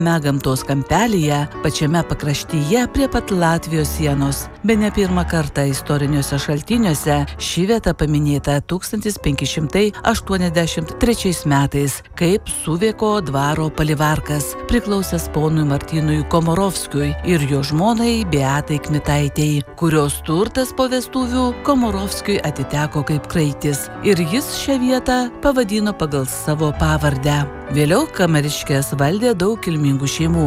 Gamtos kampelyje, pačiame pakraštyje prie pat Latvijos sienos. Bene pirmą kartą istoriniuose šaltiniuose ši vieta paminėta 1583 metais, kaip Suvėko dvaro palivarkas, priklausęs ponui Martynui Komorovskiui ir jo žmonai Beatai Kmitaitei, kurios turtas po vestuvių Komorovskiui atiteko kaip kraitis, ir jis šią vietą pavadino pagal savo pavardę. Vėliau Kamariškes valdė daug kilmingų šeimų.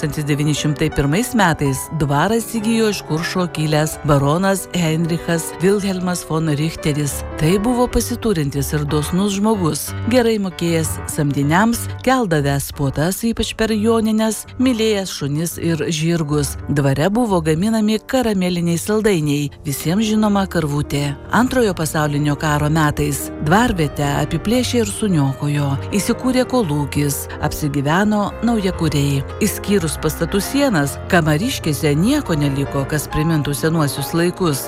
1901 metais dvarą įsigijo iš Kuršo kilęs baronas Heinrichas Wilhelmas von Richteris. Tai buvo pasiturintis ir dosnus žmogus, gerai mokėjęs samdiniams, keldavęs puotas, ypač per jonines, mylėjęs šunis ir žirgus. Dvare buvo gaminami karameliniai saldainiai, visiems žinoma karvutė. Antrojo pasaulinio karo metais dvarvietę apiplėšė ir suniokojo, įsikūrė kolūkis, apsigyveno naujakuriai. Išskyrus pastatų sienas, Kamariškėse nieko neliko, kas primintų senuosius laikus.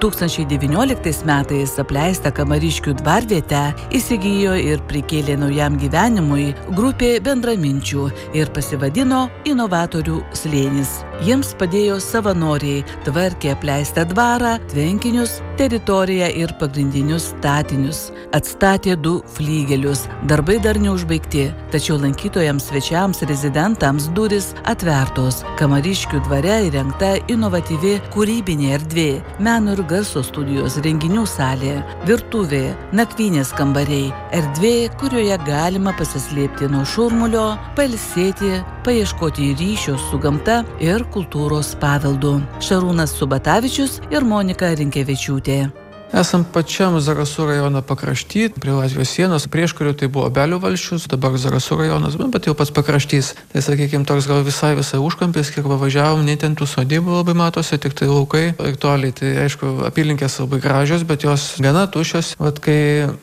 2019 metais apleistą Kamariškių dvarvietę įsigijo ir prikėlė naujam gyvenimui grupė bendraminčių ir pasivadino Inovatorių slėnis. Jiems padėjo savanoriai, tvarkė apleistą dvarą, tvenkinius, teritoriją ir pagrindinius statinius. Atstatė 2 flygelius. Darbai dar neužbaigti, tačiau lankytojams, svečiams, rezidentams durys atvertos. Kamariškių dvare įrengta inovatyvi kūrybinė erdvė, meno ir garso studijos, renginių salė, virtuvė, nakvynės kambariai, erdvė, kurioje galima pasislėpti nuo šurmulio, pailsėti, paieškoti ryšio su gamta ir kultūros paveldu. Šarūnas Subatavičius ir Monika Rinkevičiūtė. Esam pačiam Zarasų rajono pakrašty, prie Latvijos sienos, prieš kurių tai buvo Obelių valsčius, dabar Zarasų rajonas, bet jau pats pakraštys. Tai sakykime, toks gal visai užkampis, kiek važiavom, nei ten tų sodybų labai matosi, tik tai laukai ir toliai. Tai aišku, apylinkės labai gražios, bet jos gana tuščios. Vat kai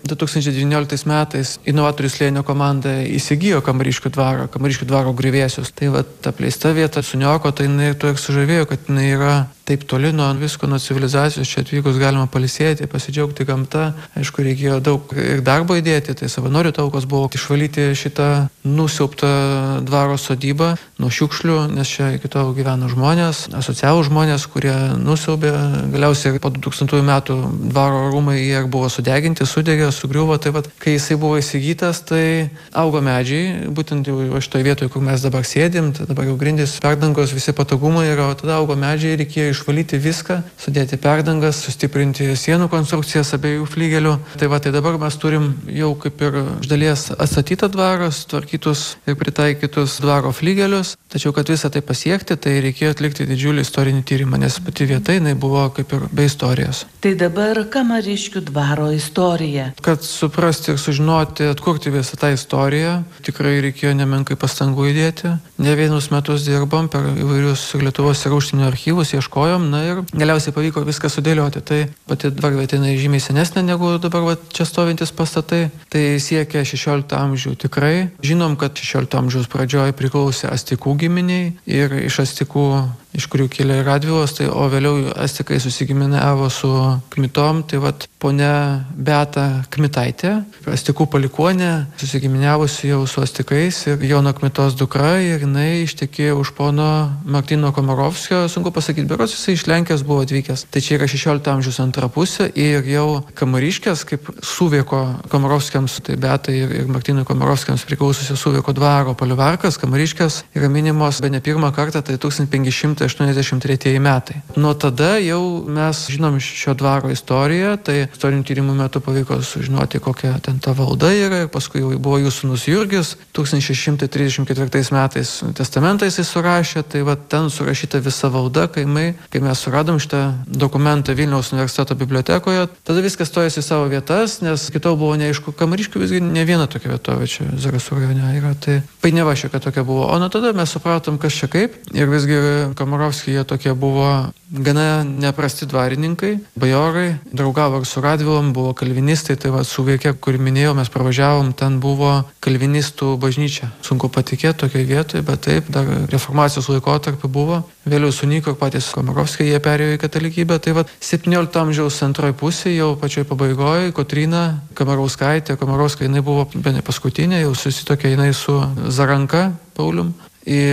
2019 metais Inovatorių slėnio komanda įsigijo Kamariškių dvaro griuvėsius, tai vat apleista vieta sunioko, tai jinai tuo ir sužavėjo, kad jinai yra taip toli nuo visko, nuo civilizacijos, čia atvykus galima pailsėti, pasidžiaugti gamta. Aišku, reikėjo daug ir darbo įdėti, tai savanorių taukos buvo išvalyti šitą nusiaubtą dvaro sodybą nuo šiukšlių, nes čia iki tol gyveno žmonės, asocialūs žmonės, kurie nusiaubė. Galiausiai po 2000 metų dvaro rūmai jie buvo sudeginti, sudegė, sugriuvo. Tai vat, kai jisai buvo įsigytas, tai augo medžiai, būtent jau šitoje vietoje, kur mes dabar sėdim, tai dabar jau grindys, perdangos, visi patogumai yra, o tada augo medžiai, reikėjo išvalyti viską, sudėti perdangas, sustiprinti sienų konstrukcijas abiejų flygelių. Tai va, tai dabar mes turim jau kaip ir iš dalies atstatytą dvarą, tvarkytus ir pritaikytus dvaro flygelius. Tačiau, kad visą tai pasiekti, tai reikėjo atlikti didžiulį istorinį tyrimą, nes pati vieta jinai buvo kaip ir be istorijos. Tai dabar Kamariškių dvaro istorija. Kad suprasti ir sužinoti, atkurti visą tą istoriją, tikrai reikėjo nemenkai pastangų įdėti. Ne vienus metus dirbom per įvairius Lietuvos ir užsienio archyvus, ieškojom, na ir galiausiai pavyko viską sudėlioti. Tai pati dvarvietė žymiai senesnė negu dabar čia stovintis pastatai. Tai siekia 16 amžių tikrai. Žinom, kad 16 amžiaus pradžioje priklausė Astikų giminiai ir iš Astikų, iš kurių kilė Radvilos, tai, o vėliau Astikai susigiminavo su Kmitom, tai vat ponia Beata Kmitaitė, Astikų palikuonė, susigiminiavusi jau su Astikais ir Jono Kmitos dukra, ir jinai ištekėjo už pono Martyno Komorovskio, sunku pasakyti, berods jisai iš Lenkijos buvo atvykęs. Tai čia yra 16 amžiaus antra pusė ir jau Kamariškės, kaip Suvėko Komorovskiams, tai Beatai ir Martynui Komorovskiams priklaususio Suvėko dvaro palivarkas, Kamariškės yra minimos be ne pirmą kartą, tai 1583 metai. Nuo tada jau mes žinom šio dvaro istoriją, tai istorinių tyrimų metu pavyko sužinoti, kokia ten ta valda yra, ir paskui jau buvo jų sūnus Jurgis, 1634 metais testamentą jisai surašė, tai va ten surašyta visa valda, kaimai. Kai mes suradom šitą dokumentą Vilniaus universiteto bibliotekoje, tada viskas stojasi į savo vietas, nes kitol buvo neaišku, Kamariškių visgi ne viena tokia vietovė čia Zarasų rajone yra, tai painiava šiokia tokia buvo. O nuo tada mes supratom, kas čia kaip, ir visgi Komorovskiai tokie buvo gana neprasti dvarininkai, bajorai, draugavo ir su Radvilom, buvo kalvinistai, tai va Suvėkė, kurį minėjau, mes pravažiavom, ten buvo kalvinistų bažnyčia. Sunku patikėti tokioje vietoje, bet taip, dar reformacijos laikotarpiu buvo. Vėliau sunyko ir patys Komorovskiai, jie perėjo į katalikybę. Tai va 17 amžiaus antroji pusė, jau pačioj pabaigoje, Kotryna Kamarauskaitė, Komorovska, jinai buvo bene paskutinė, jau susitokė jinai su Zaranka Paulium. Ir